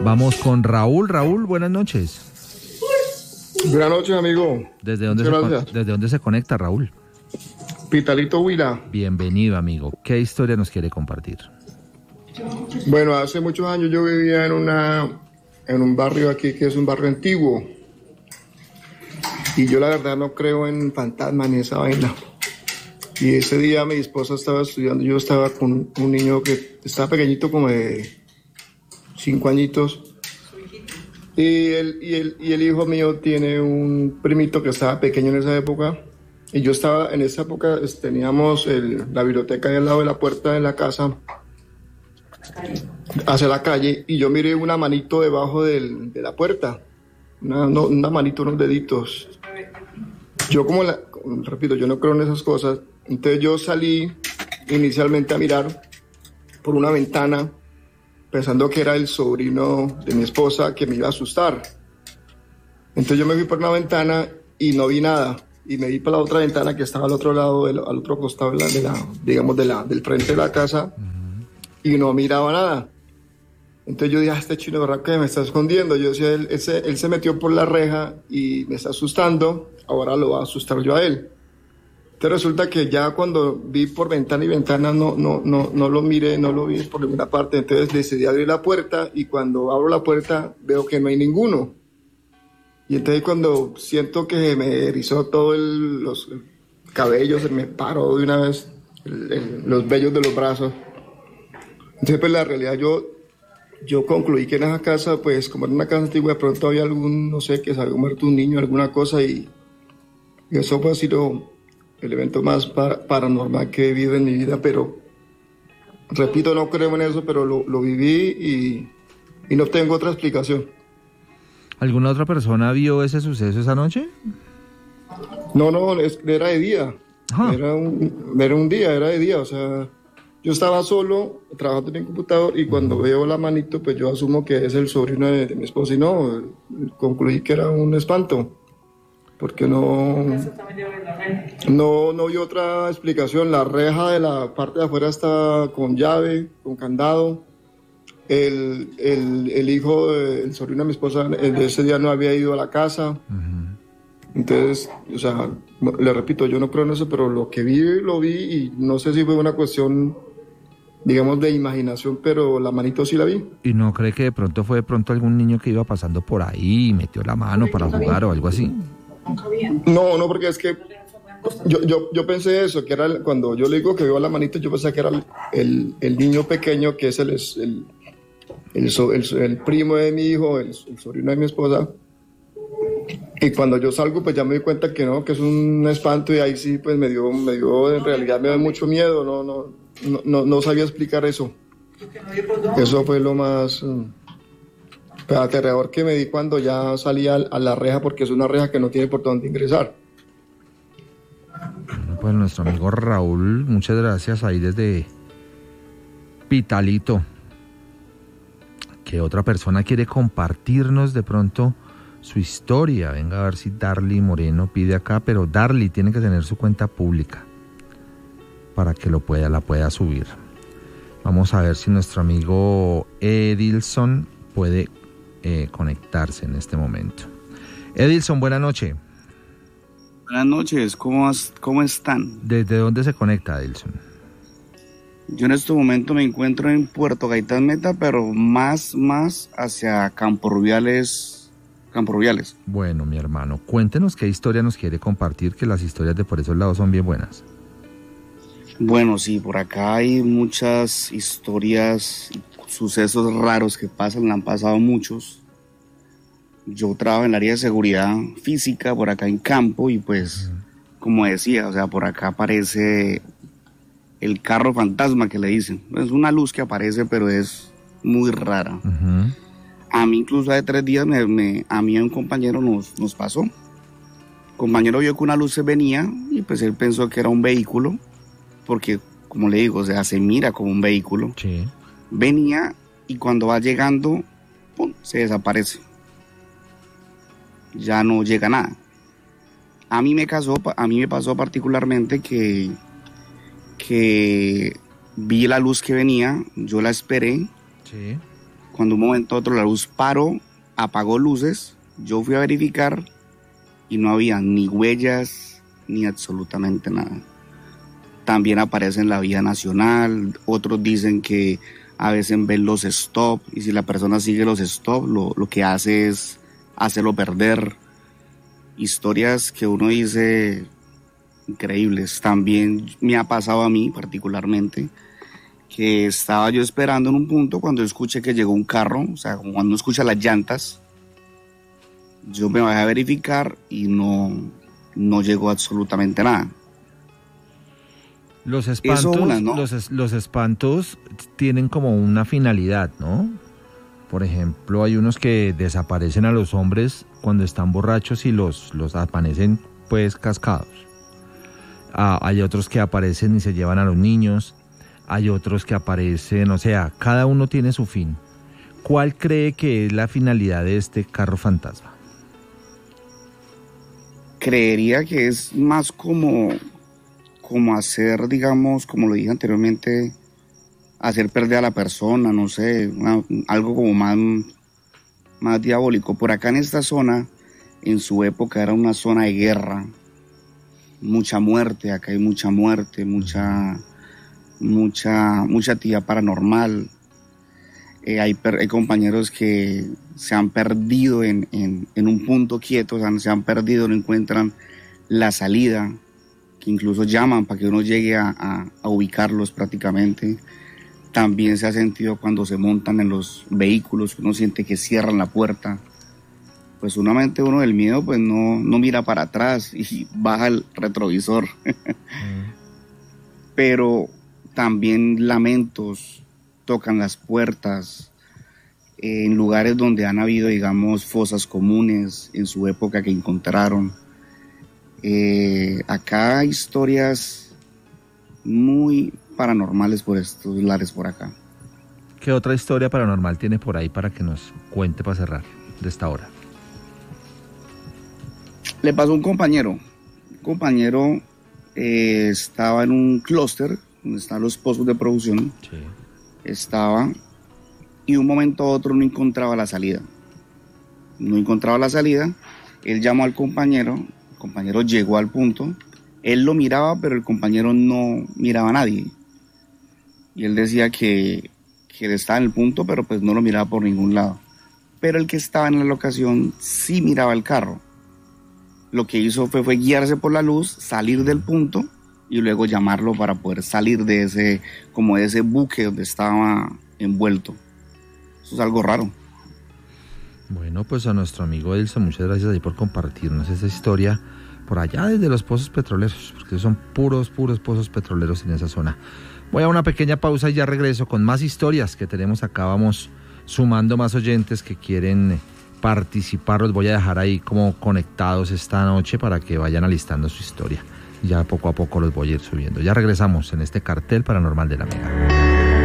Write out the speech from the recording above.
Vamos con Raúl. Raúl, buenas noches. Buenas noches, amigo. ¿Desde dónde se conecta, Raúl? Pitalito, Huila. Bienvenido, amigo. ¿Qué historia nos quiere compartir? Bueno, hace muchos años yo vivía en un barrio aquí que es un barrio antiguo. Y yo la verdad no creo en fantasmas ni esa vaina. Y ese día mi esposa estaba estudiando, yo estaba con un niño que estaba pequeñito, como de 5 añitos. Y el hijo mío tiene un primito que estaba pequeño en esa época. Y yo estaba, en esa época teníamos la biblioteca ahí al lado de la puerta de la casa, hacia la calle, y yo miré una manito debajo de la puerta. Una manito, unos deditos. Yo repito, yo no creo en esas cosas. Entonces yo salí inicialmente a mirar por una ventana, pensando que era el sobrino de mi esposa que me iba a asustar. Entonces yo me fui por una ventana y no vi nada. Y me di para la otra ventana que estaba al otro lado, al otro costado del frente de la casa, y no miraba nada. Entonces yo dije, este chino verdad que me está escondiendo. Yo decía, él se metió por la reja y me está asustando, ahora lo va a asustar yo a él. Entonces resulta que ya cuando vi por ventana y ventana no lo miré, no lo vi por ninguna parte. Entonces decidí abrir la puerta y cuando abro la puerta veo que no hay ninguno. Y entonces cuando siento que me erizó todo los cabellos, se me paró de una vez los vellos de los brazos. Entonces pues la realidad yo concluí que en esa casa, pues como era una casa antigua, de pronto había no sé, que se había muerto un niño, alguna cosa, y eso fue así el evento más paranormal que he vivido en mi vida, pero repito, no creo en eso, pero lo viví y no tengo otra explicación. ¿Alguna otra persona vio ese suceso esa noche? No, era de día. Era un día, era de día, o sea, yo estaba solo trabajando en mi computador y cuando veo la manito, pues yo asumo que es el sobrino de mi esposa y no, concluí que era un espanto. Porque no vi otra explicación. La reja de la parte de afuera está con llave, con candado. El hijo del sobrino de mi esposa de ese día no había ido a la casa. Entonces, o sea, le repito, yo no creo en eso, pero lo que vi, lo vi y no sé si fue una cuestión, digamos, de imaginación, pero la manito sí la vi. ¿Y no cree que de pronto fue algún niño que iba pasando por ahí y metió la mano para jugar o algo así? No, porque es que yo pensé eso, que era cuando yo le digo que veo la manito, yo pensé que era el niño pequeño, que es el primo de mi hijo, el sobrino de mi esposa. Y cuando yo salgo, pues ya me di cuenta que no, que es un espanto, y ahí sí, pues me dio, en realidad me dio mucho miedo, no sabía explicar eso. Eso fue lo más aterrador que me di cuando ya salí a la reja, porque es una reja que no tiene por dónde ingresar. Bueno, pues nuestro amigo Raúl, muchas gracias ahí desde Pitalito. ¿Qué otra persona quiere compartirnos de pronto su historia? Venga a ver si Darly Moreno pide acá, pero Darly tiene que tener su cuenta pública para que la pueda subir. Vamos a ver si nuestro amigo Edilson puede conectarse en este momento. Edilson, buenas noches. Buenas noches, ¿cómo están? ¿Desde dónde se conecta, Edilson? Yo en este momento me encuentro en Puerto Gaitán Meta, pero más hacia Campo Rubiales. Bueno, mi hermano, cuéntenos qué historia nos quiere compartir, que las historias de por esos lados son bien buenas. Bueno, sí, por acá hay muchas historias, sucesos raros que pasan, han pasado muchos. Yo trabajo en el área de seguridad física por acá en campo y pues, como decía, o sea, por acá aparece el carro fantasma que le dicen. Es una luz que aparece, pero es muy rara. A mí incluso hace 3 días a mí un compañero nos pasó. El compañero vio que una luz se venía y pues él pensó que era un vehículo, porque como le digo, o sea, se mira como un vehículo. Sí. Venía y cuando va llegando, ¡pum!, se desaparece. Ya no llega nada. A mí me pasó particularmente que vi la luz que venía, yo la esperé. Sí. cuando un momento a otro la luz paró, apagó luces, yo fui a verificar y no había ni huellas ni absolutamente nada. También aparece en la vía nacional, otros dicen que a veces ven los stop y si la persona sigue los stop lo que hace es hacerlo perder. Historias que uno dice increíbles. También me ha pasado a mí particularmente que estaba yo esperando en un punto cuando escuché que llegó un carro, o sea, como cuando escucha las llantas, yo me bajé a verificar y no llegó absolutamente nada. Los espantos, ¿no? los espantos tienen como una finalidad, ¿no? Por ejemplo, hay unos que desaparecen a los hombres cuando están borrachos y los amanecen pues cascados. Hay otros que aparecen y se llevan a los niños. Hay otros que aparecen, o sea, cada uno tiene su fin. ¿Cuál cree que es la finalidad de este carro fantasma? Creería que es más como hacer, digamos, como lo dije anteriormente, hacer perder a la persona, no sé, algo como más diabólico. Por acá en esta zona, en su época era una zona de guerra, mucha muerte, acá hay mucha muerte, mucha actividad paranormal. Hay compañeros que se han perdido en un punto quieto, o sea, se han perdido, no encuentran la salida, que incluso llaman para que uno llegue a ubicarlos prácticamente. También se ha sentido cuando se montan en los vehículos, uno siente que cierran la puerta. Pues uno del miedo pues no mira para atrás y baja el retrovisor. Pero también lamentos tocan las puertas en lugares donde han habido, digamos, fosas comunes en su época que encontraron. Acá hay historias muy paranormales por estos lares por acá. ¿Qué otra historia paranormal tiene por ahí para que nos cuente para cerrar de esta hora? Le pasó a un compañero. Estaba en un clúster donde están los pozos de producción. Sí. Estaba y un momento a otro no encontraba la salida. Él llamó al compañero, el compañero llegó al punto, él lo miraba, pero el compañero no miraba a nadie. Y él decía que él estaba en el punto, pero pues no lo miraba por ningún lado. Pero el que estaba en la locación sí miraba el carro. Lo que hizo fue guiarse por la luz, salir del punto y luego llamarlo para poder salir de ese buque donde estaba envuelto. Eso es algo raro. Bueno, pues a nuestro amigo Edilson, muchas gracias ahí por compartirnos esa historia por allá desde los pozos petroleros, porque son puros pozos petroleros en esa zona. Voy a una pequeña pausa y ya regreso con más historias que tenemos acá. Vamos sumando más oyentes que quieren participar. Los voy a dejar ahí como conectados esta noche para que vayan alistando su historia. Ya poco a poco los voy a ir subiendo. Ya regresamos en este cartel paranormal de la Mega.